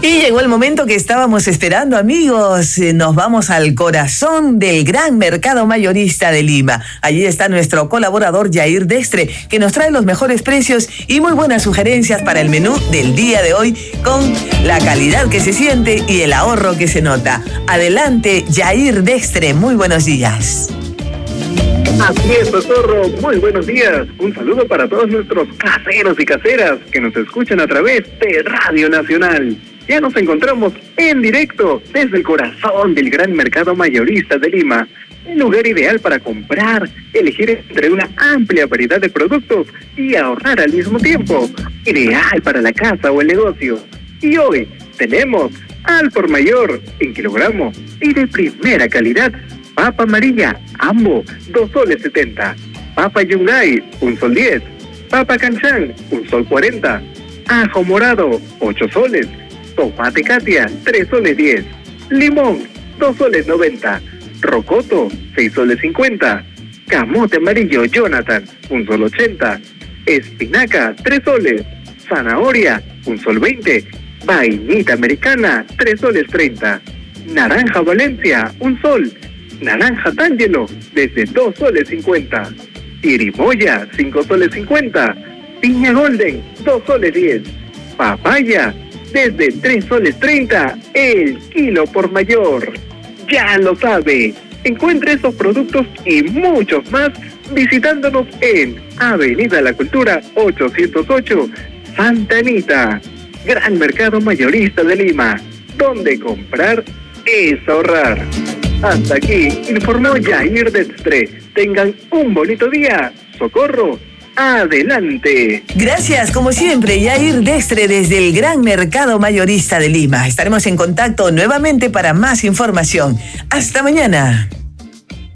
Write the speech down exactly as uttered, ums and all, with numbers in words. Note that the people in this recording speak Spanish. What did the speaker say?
Y llegó el momento que estábamos esperando, amigos. Nos vamos al corazón del gran mercado mayorista de Lima. Allí está nuestro colaborador Yair Dextre, que nos trae los mejores precios y muy buenas sugerencias para el menú del día de hoy, con la calidad que se siente y el ahorro que se nota. Adelante, Yair Dextre, muy buenos días. Así es, Socorro, muy buenos días. Un saludo para todos nuestros caseros y caseras que nos escuchan a través de Radio Nacional. Ya nos encontramos en directo desde el corazón del gran mercado mayorista de Lima. El lugar ideal para comprar, elegir entre una amplia variedad de productos y ahorrar al mismo tiempo. Ideal para la casa o el negocio. Y hoy tenemos al por mayor en kilogramo y de primera calidad. Papa amarilla, Ambo, dos soles setenta. Papa Yungay, un sol diez. Papa Canchán, un sol cuarenta. Ajo morado, ocho soles. Tomate Katia, tres soles diez. Limón, dos soles noventa. Rocoto, seis soles cincuenta. Camote amarillo Jonathan, un sol ochenta. Espinaca, tres soles. Zanahoria, un sol veinte. Vainita americana, tres soles treinta. Naranja Valencia, un sol. Naranja Tángelo, desde dos soles cincuenta. Irimoya, cinco soles cincuenta. Piña Golden, dos soles diez. Papaya, desde tres soles treinta, el kilo por mayor. Ya lo sabe, encuentre esos productos y muchos más visitándonos en Avenida La Cultura ochocientos ocho, Santa Anita. Gran mercado mayorista de Lima, donde comprar es ahorrar. Hasta aquí informó Yair Dextre. Tengan un bonito día. Socorro, adelante. Gracias, como siempre, Yair Dextre desde el gran mercado mayorista de Lima. Estaremos en contacto nuevamente para más información. Hasta mañana.